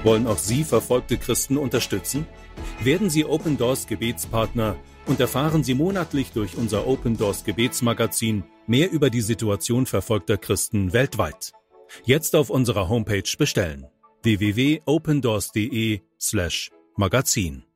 Wollen auch Sie verfolgte Christen unterstützen? Werden Sie Open Doors Gebetspartner und erfahren Sie monatlich durch unser Open Doors Gebetsmagazin mehr über die Situation verfolgter Christen weltweit. Jetzt auf unserer Homepage bestellen: www.opendoors.de/magazin.